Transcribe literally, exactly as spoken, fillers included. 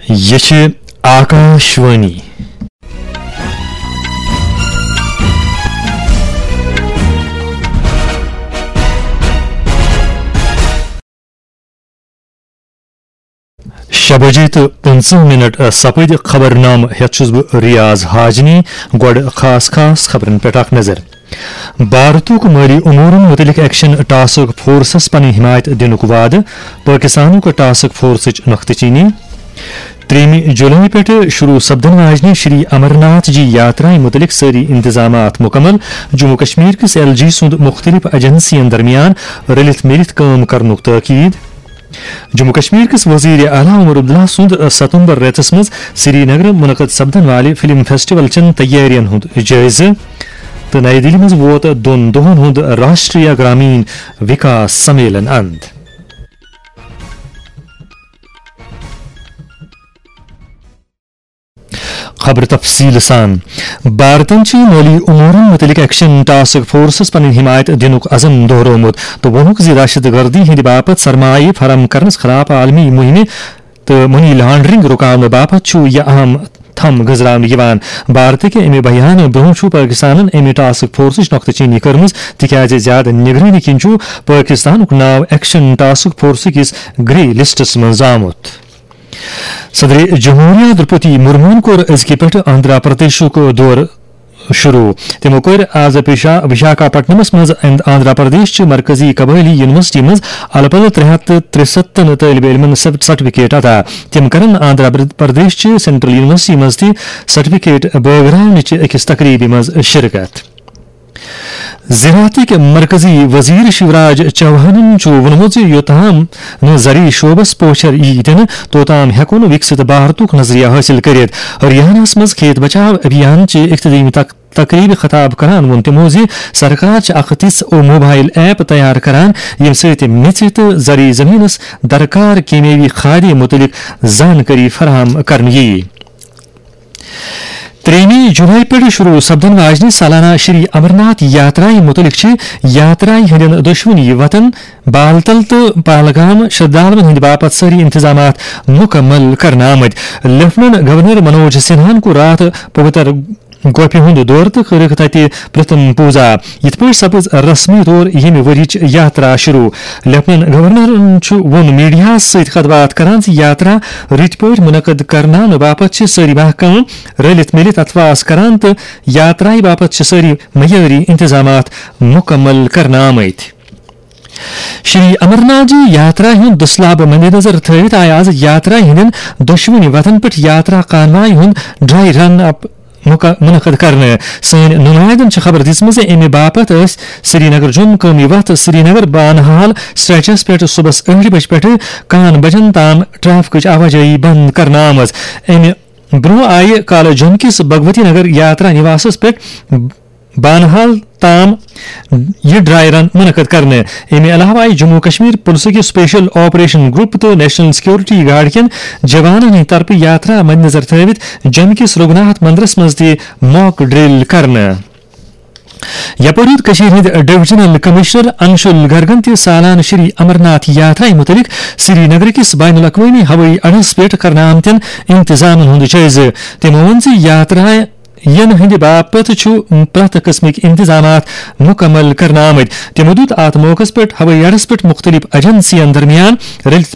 یہ چھ آکاشوانی شے بجے تو پنچہ منٹ سپد خبر نامہ ہیت چھس بہ ریاض حاجنی گوڈ خاص خاص خبرن پہ اخ نظر. بھارتک مالی امورن متعلق ایکشن ٹاسک فورسس پن حمایت دنک وعدہ پاکستانک ٹاسک فورسچ نقطہ چینی. تریم جولائی پہ شروع سپدن واجنہ شری امرناتھ جی یاترا متعلق ساری انتظامات مکمل. جموں کشمیر کس ایل جی سند مختلف ایجنسین درمیان رلت ملت کام کرنک تاکید. جموں کشمیر کس وزیر اعلیٰ عمر عبداللہ سند ستمبر ریتس مز سری نگر منعقد سپدن والے فلم فیسٹول چن تیارین ہند جائزہ. تو نئی دہلی مز ووت دون دہن ہند راشٹریہ گرامین وکاس سمیلن اند. خبر تفصیل سان. بھارتن مالی امورن متعلق ایکشن ٹاسک فورسس پن حمایت دنک عزم دہرومت تو وونک زِ دہشت گردی ہند باپت سرمایہ فراہم کرنس خلاف عالمی مہم تو منی لانڈرنگ رکاونہ باپت یہ اہم تھم گزران. بھارت کے امہ بیان برو پاکستان امہ ٹاسک فورسچ نقطہ چینی کرمز تکیاز زیادہ نگرانی کن پاکستانک ناو ایکشن ٹاسک فورس کس گرے لسٹس مز آمت. صدر جمہوریہ درپتی مرمون کور ازکہ پہ آندھرا پردیشک دور شروع. تمو کور آز وشاکھاپٹنمس مز آندھرا پردیش مرکزی قبائلی یونیورسٹی مز الہ پلہ ترے ہتھ ترستن طالب علمن سرٹیفکیٹ عطا. تم کرن آندھرا پردیش سینٹرل یونیورسٹی مز تہ سرٹیفکیٹ بٲگراونچ أکس تقریبہ مز شرکت. زراعت مرکزی وزیر شیوراج چوہانن وونمت یوتام ن زرعی شعبس پوچھر یی دن توتام ہیکو وکست بھارتک نظریہ حاصل کرت. ہریانہ مز کھیت بچاؤ ابھیان چہ اختتامی تقریب خطاب کران وون تمو زِ سرکار اخ تِژھ موبائل ایپ تیار کران یم سۭتۍ میژِ تہٕ زرعی زمینس درکار کیمیاوی کھادِ متعلق زانکاری فراہم کرنہٕ یی. تریمی جولائی پہ شروع سپدن واجنہ سالانہ شری امرناتھ یاترا متعلق یاترا ہند دشونی وطن بالتل تو پہلگام شردالون ہند باپت ساری انتظامات مکمل کرنا آمد. لیفٹنٹ گورنر منوج سنہان کو رات پوتر گوپہ ہند دور تو کرک تتہ پرتم پوزا. یت پہ سپز رسمی طور یمہ ورچ یاترا شروع. لیفٹنٹ گورنر وون میڈیا ست خطبات کران ز یاترا رت پہ منعقد کرنا باپت ساری محکم رلت ملت اتواس کران تو یاترا باپت ساری معیاری انتظامات مکمل کرنا آمت. شری امرناتھ جی یاترا ہند دسلاب مد نظر تھوت آئی آز یاترا ہند دشونی وطن پہ یاترا کانوائی ہند ڈرائی رن اپ منعقد کرنے. سن نمائندن خبر دِژمٕژ زِ امہِ باپت سری نگر جوم قومی وتھ سری نگر بانہال سٹریچس پہ صبح ٲٹھ بج پہ کہن بجن تام ٹریفکٕچ آوازٲیی بند کرنہٕ آمٕژ. امہِ برونٛہہ آیہِ کالہٕ جوم کِس بھگوتی نگر یاترا نِواسس پہ بانہال تام یہ ڈرائی رن منعقد کرنے. امہ علاوہ آئی جموں کشمیر پولیس کے سپیشل آپریشن گروپ تو نیشنل سیکورٹی گارڈ کن جوانن ہند طرف یاترا مد نظر تھوت جم کس رگھناتھ مندرس مز تہ موک ڈرل کرنے. یپٲرۍ کشیر ہند ڈویژنل کمشنر انشل گرگن تہ سالانہ شری امرناتھ یاترا متعلق سری نگر کس بین الاقوامی ہوٲیی اڈس پہ کرنا آمتین انتظامن ہند جٲیزٕ. تمو ووٚن زِ یاترا ین ہند باپت پرت قسمک انتظامات مکمل کرنا آمد. تمو دت ات موقع پہ ہوٲیی اڈس پہ مختلف ایجنسین درمیان رلت